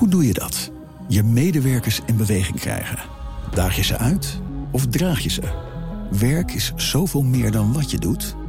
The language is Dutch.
Hoe doe je dat? Je medewerkers in beweging krijgen. Daag je ze uit of draag je ze? Werk is zoveel meer dan wat je doet.